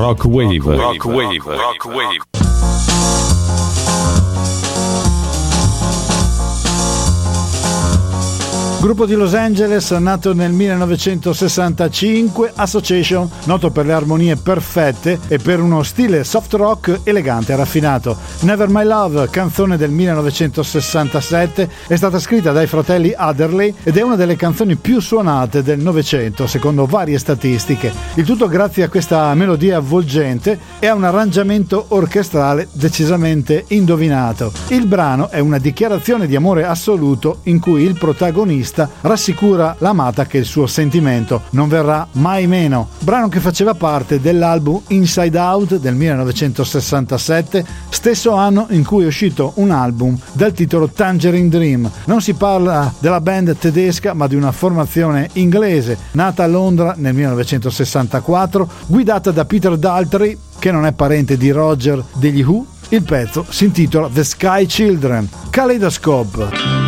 Rock Wave. Rock Wave. Rock Wave. Gruppo di Los Angeles nato nel 1965, Association, noto per le armonie perfette e per uno stile soft rock elegante e raffinato. Never My Love, canzone del 1967, è stata scritta dai fratelli Adderley ed è una delle canzoni più suonate del Novecento, secondo varie statistiche. Il tutto grazie a questa melodia avvolgente e a un arrangiamento orchestrale decisamente indovinato. Il brano è una dichiarazione di amore assoluto in cui il protagonista rassicura l'amata che il suo sentimento non verrà mai meno. Brano che faceva parte dell'album Inside Out del 1967, stesso anno in cui è uscito un album dal titolo Tangerine Dream. Non si parla della band tedesca ma di una formazione inglese nata a Londra nel 1964, guidata da Peter Daltrey, che non è parente di Roger degli Who. Il pezzo si intitola The Sky Children. Kaleidoscope.